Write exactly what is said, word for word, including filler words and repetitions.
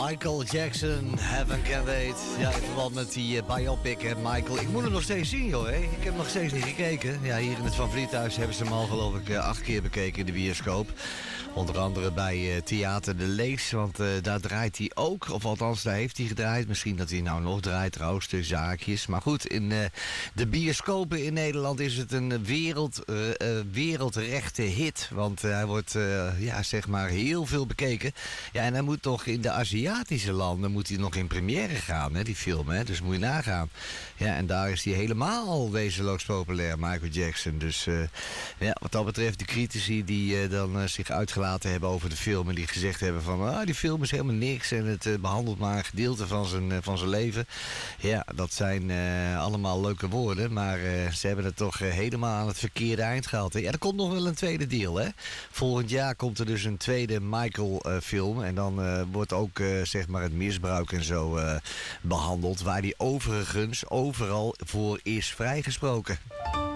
Michael Jackson, Heaven Can Wait. Ja, in verband met die uh, biopic, hè, Michael. Ik moet hem nog steeds zien, joh. Hè. Ik heb hem nog steeds niet gekeken. Ja, hier in het Van Vliet thuis hebben ze hem al, geloof ik, uh, acht keer bekeken in de bioscoop. Onder andere bij uh, Theater de Lees, want uh, daar draait hij ook. Of althans, daar heeft hij gedraaid. Misschien dat hij nou nog draait, trouwens, de zaakjes. Maar goed, in uh, de bioscopen in Nederland is het een wereld, uh, uh, wereldrechte hit. Want uh, hij wordt, uh, ja, zeg maar, heel veel bekeken. Ja, en hij moet toch in de Aziatische landen moet hij nog in première gaan, hè, die film. Hè? Dus moet je nagaan. Ja, en daar is hij helemaal wezenloos populair, Michael Jackson. Dus uh, ja, wat dat betreft, de critici die uh, dan uh, zich uitgelaten hebben over de film en die gezegd hebben van, ah, die film is helemaal niks en het uh, behandelt maar een gedeelte van zijn, uh, van zijn leven. Ja, dat zijn uh, allemaal leuke woorden, maar uh, ze hebben het toch uh, helemaal aan het verkeerde eind gehaald. Hè? Ja, er komt nog wel een tweede deel, hè. Volgend jaar komt er dus een tweede Michael uh, film en dan uh, wordt ook uh, zeg maar het misbruik en zo uh, behandeld, waar die overigens overal voor is vrijgesproken.